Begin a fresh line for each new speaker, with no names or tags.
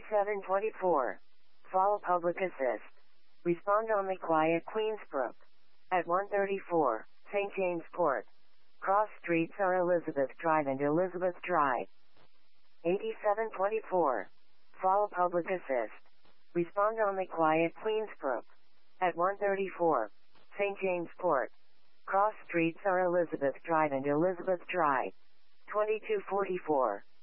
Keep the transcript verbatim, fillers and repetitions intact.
eighty-seven twenty-four. Follow public assist. Respond on the quiet Queensbrook. At one thirty-four, Saint James Port. Cross streets are Elizabeth Drive and Elizabeth Drive. eighty-seven twenty-four. Follow public assist. Respond on the quiet Queensbrook. At one thirty-four, Saint James Port. Cross streets are Elizabeth Drive and Elizabeth Drive. twenty-two forty-four.